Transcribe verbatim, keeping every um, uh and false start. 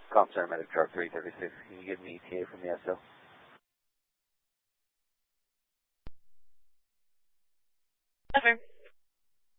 Comstar Medic Truck three thirty-six. Can you give me E T A from the S L? Over.